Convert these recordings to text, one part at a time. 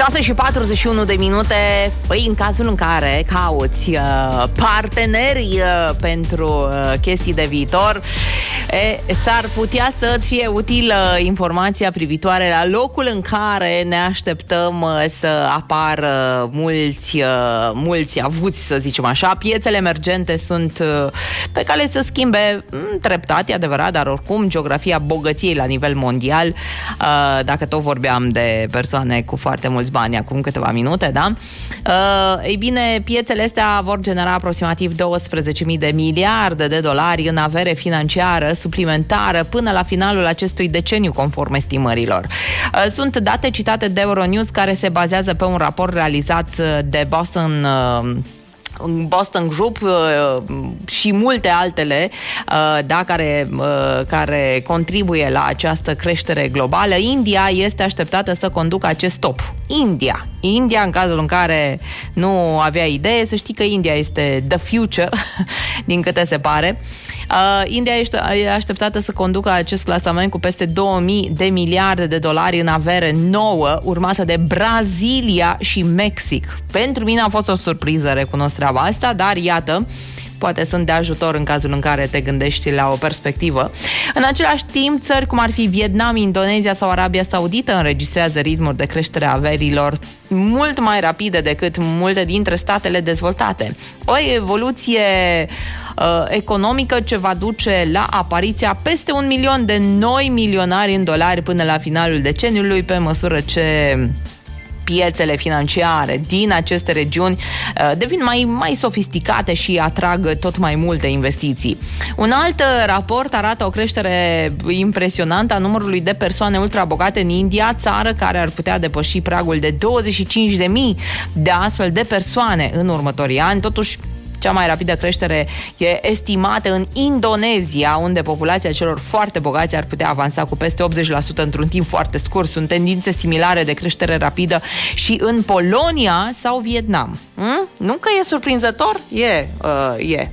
6:41 de minute. Păi, în cazul în care cauți parteneri pentru chestii de viitor, s-ar putea să-ți fie utilă informația privitoare la locul în care ne așteptăm să apară mulți avuți, să zicem așa. Piețele emergente sunt pe cale să schimbe treptat, e adevărat, dar oricum geografia bogăției la nivel mondial, dacă tot vorbeam de persoane cu foarte mulți bani acum câteva minute, da? Ei bine, piețele astea vor genera aproximativ 12.000 de miliarde de dolari în avere financiară suplimentară până la finalul acestui deceniu, conform estimărilor. Sunt date citate de Euronews, care se bazează pe un raport realizat de Boston Group și multe altele, da, care contribuie la această creștere globală. India este așteptată să conducă acest top. India, în cazul în care nu avea idee, să știi că India este the future, din câte se pare. India este așteptată să conducă acest clasament cu peste 2000 de miliarde de dolari în avere nouă, urmată de Brazilia și Mexic. Pentru mine a fost o surpriză, recunosc treaba asta, dar iată, poate sunt de ajutor în cazul în care te gândești la o perspectivă. În același timp, țări cum ar fi Vietnam, Indonezia sau Arabia Saudită înregistrează ritmuri de creștere a averilor mult mai rapide decât multe dintre statele dezvoltate. O evoluție economică ce va duce la apariția peste 1 milion de noi milionari în dolari până la finalul deceniului, pe măsură ce piețele financiare din aceste regiuni devin mai sofisticate și atrag tot mai multe investiții. Un alt raport arată o creștere impresionantă a numărului de persoane ultrabogate în India, țară care ar putea depăși pragul de 25.000 de astfel de persoane în următorii ani. Totuși, cea mai rapidă creștere e estimată în Indonezia, unde populația celor foarte bogați ar putea avansa cu peste 80% într-un timp foarte scurt. Sunt tendințe similare de creștere rapidă și în Polonia sau Vietnam. Nu că e surprinzător? E.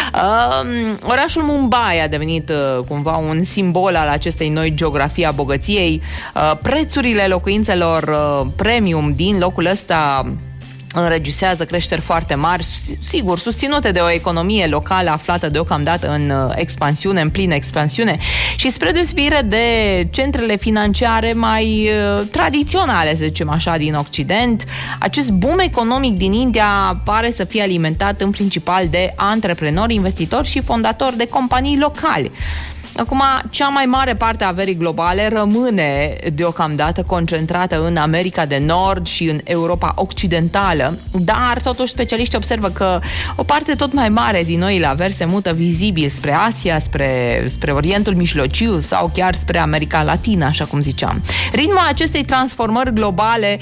Orașul Mumbai a devenit cumva un simbol al acestei noi geografii a bogăției. Prețurile locuințelor premium din locul ăsta înregistrează creșteri foarte mari, sigur, susținute de o economie locală aflată deocamdată în expansiune, în plină expansiune, și spre deosebire de centrele financiare mai tradiționale, să zicem așa, din Occident, acest boom economic din India pare să fie alimentat în principal de antreprenori, investitori și fondatori de companii locali. Acum, cea mai mare parte a averii globale rămâne deocamdată concentrată în America de Nord și în Europa Occidentală, dar totuși specialiștii observă că o parte tot mai mare din noile averi se mută vizibil spre Asia, spre Orientul Mijlociu sau chiar spre America Latină, așa cum ziceam. Ritmul acestei transformări globale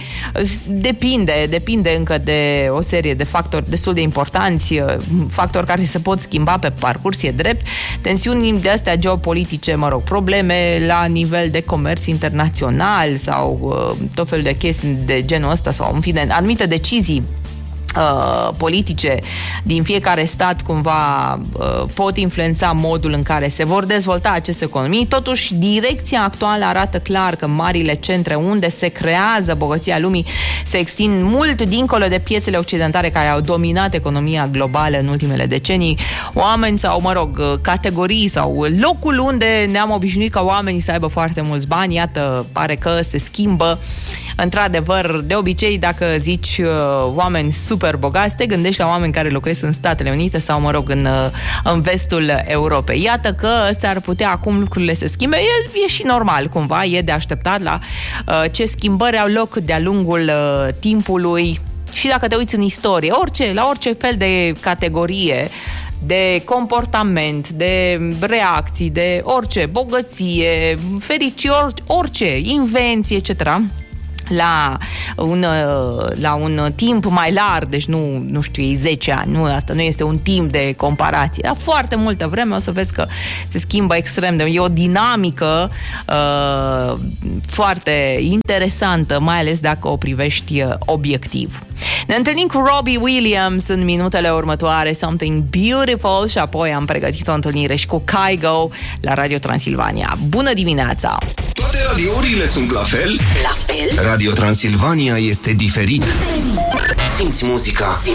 depinde încă de o serie de factori destul de importanți, factori care se pot schimba pe parcurs, e drept, tensiuni de astea politice, probleme la nivel de comerț internațional sau tot felul de chestii de genul ăsta sau, în fine, anumite decizii politice din fiecare stat cumva pot influența modul în care se vor dezvolta aceste economii. Totuși, direcția actuală arată clar că marile centre unde se creează bogăția lumii se extind mult dincolo de piețele occidentale care au dominat economia globală în ultimele decenii. Oameni sau, categorii sau locul unde ne-am obișnuit ca oamenii să aibă foarte mulți bani, iată, pare că se schimbă. Într-adevăr, de obicei, dacă zici oameni super bogați, te gândești la oameni care locuiesc în Statele Unite sau, în vestul Europei. Iată că s-ar putea acum lucrurile să schimbe. E și normal, cumva, e de așteptat la ce schimbări au loc de-a lungul timpului. Și dacă te uiți în istorie, la orice fel de categorie, de comportament, de reacții, de orice, bogăție, fericire, orice, invenție, etc., la un timp mai larg, deci nu știu, 10 ani, asta nu este un timp de comparație, dar foarte multă vreme o să vezi că se schimbă extrem de mult. E o dinamică foarte interesantă, mai ales dacă o privești obiectiv. Ne întâlnim cu Robbie Williams în minutele următoare, Something Beautiful, și apoi am pregătit o întâlnire și cu Kygo la Radio Transilvania. Bună dimineața! Toate radiourile sunt la fel? La fel? Radio Transilvania este diferit. Simți muzica.